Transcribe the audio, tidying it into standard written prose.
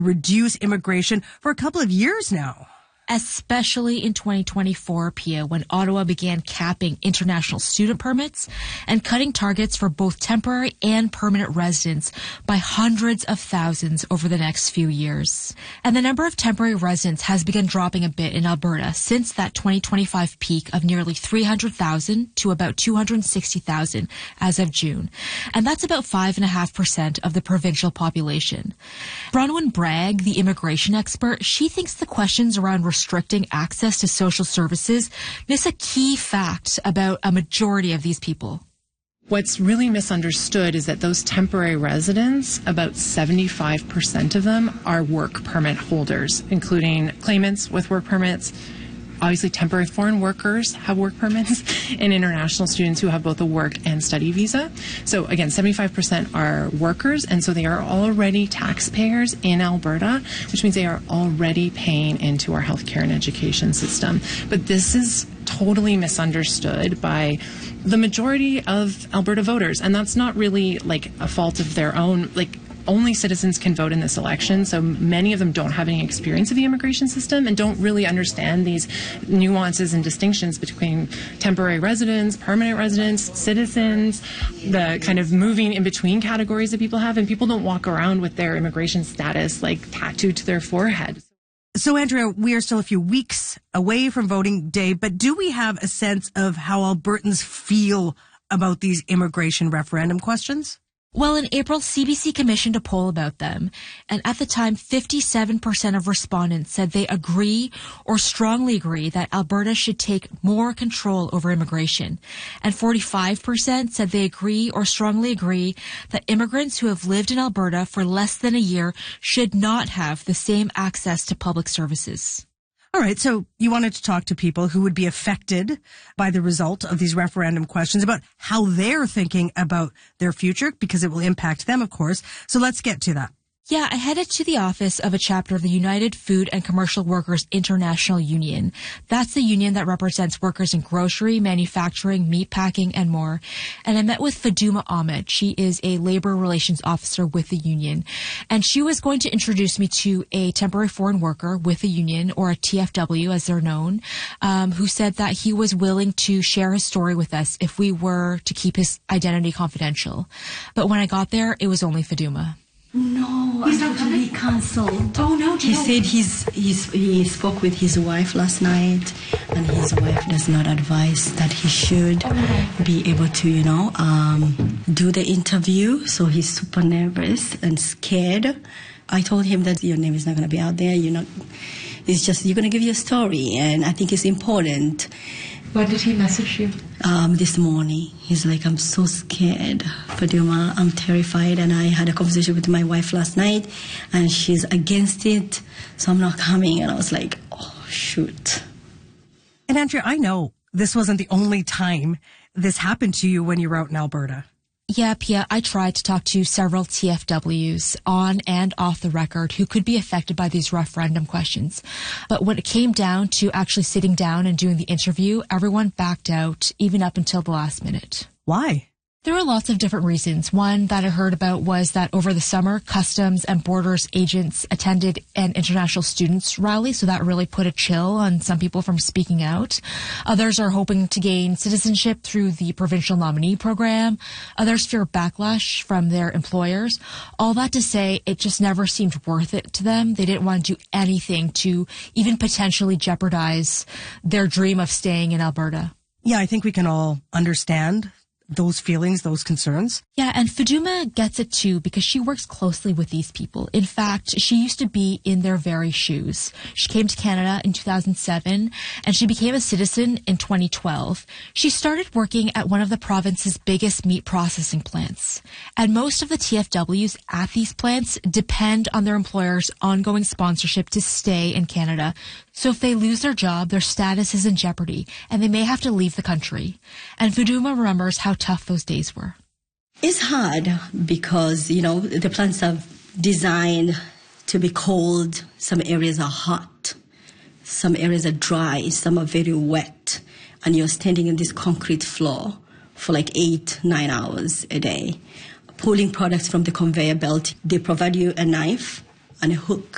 reduce immigration for a couple of years now. Especially in 2024, Pia, when Ottawa began capping international student permits and cutting targets for both temporary and permanent residents by hundreds of thousands over the next few years. And the number of temporary residents has begun dropping a bit in Alberta since that 2025 peak of nearly 300,000 to about 260,000 as of June. And that's about 5.5% of the provincial population. Bronwyn Bragg, the immigration expert, she thinks the questions around restricting access to social services miss a key fact about a majority of these people. What's really misunderstood is that those temporary residents, about 75% of them are work permit holders, including claimants with work permits. Obviously, temporary foreign workers have work permits, and international students who have both a work and study visa. So again, 75% are workers, and so they are already taxpayers in Alberta, which means they are already paying into our healthcare and education system. But this is totally misunderstood by the majority of Alberta voters, and that's not really like a fault of their own. Only citizens can vote in this election, so many of them don't have any experience of the immigration system and don't really understand these nuances and distinctions between temporary residents, permanent residents, citizens, the kind of moving in between categories that people have, and people don't walk around with their immigration status tattooed to their forehead. So, Andrea, we are still a few weeks away from voting day, but do we have a sense of how Albertans feel about these immigration referendum questions? Well, in April, CBC commissioned a poll about them, and at the time, 57% of respondents said they agree or strongly agree that Alberta should take more control over immigration, and 45% said they agree or strongly agree that immigrants who have lived in Alberta for less than a year should not have the same access to public services. All right, so you wanted to talk to people who would be affected by the result of these referendum questions about how they're thinking about their future, because it will impact them, of course. So let's get to that. Yeah, I headed to the office of a chapter of the United Food and Commercial Workers International Union. That's the union that represents workers in grocery, manufacturing, meatpacking, and more. And I met with Faduma Ahmed. She is a labor relations officer with the union. And she was going to introduce me to a temporary foreign worker with the union, or a TFW as they're known, who said that he was willing to share his story with us if we were to keep his identity confidential. But when I got there, it was only Faduma. No, he's not coming. He cancelled. Oh no! He said he spoke with his wife last night, and his wife does not advise that he should be able to, do the interview. So he's super nervous and scared. I told him that your name is not going to be out there. It's just you're going to give your story, and I think it's important. When did he message you? This morning. He's like, I'm so scared, Faduma. I'm terrified. And I had a conversation with my wife last night, and she's against it, so I'm not coming. And I was like, oh, shoot. And Andrea, I know this wasn't the only time this happened to you when you were out in Alberta. Yeah, Pia, I tried to talk to several TFWs on and off the record who could be affected by these referendum questions. But when it came down to actually sitting down and doing the interview, everyone backed out, even up until the last minute. Why? There were lots of different reasons. One that I heard about was that over the summer, Customs and Borders agents attended an international students rally, so that really put a chill on some people from speaking out. Others are hoping to gain citizenship through the provincial nominee program. Others fear backlash from their employers. All that to say, it just never seemed worth it to them. They didn't want to do anything to even potentially jeopardize their dream of staying in Alberta. Yeah, I think we can all understand those feelings, those concerns. Yeah, and Faduma gets it too because she works closely with these people. In fact, she used to be in their very shoes. She came to Canada in 2007 and she became a citizen in 2012. She started working at one of the province's biggest meat processing plants. And most of the TFWs at these plants depend on their employer's ongoing sponsorship to stay in Canada. So if they lose their job, their status is in jeopardy and they may have to leave the country. And Faduma remembers how tough those days were. It's hard because, the plants are designed to be cold. Some areas are hot. Some areas are dry. Some are very wet. And you're standing in this concrete floor for 8-9 hours a day, pulling products from the conveyor belt. They provide you a knife and a hook.